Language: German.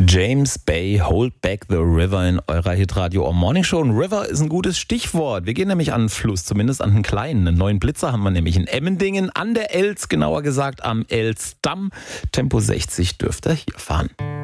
James Bay, Hold Back the River in eurer Hitradio Morning Show. Und River ist ein gutes Stichwort. Wir gehen nämlich an den Fluss, zumindest an den kleinen. Einen neuen Blitzer haben wir nämlich in Emmendingen an der Elz, genauer gesagt am Elzdamm. Tempo 60 dürft ihr hier fahren.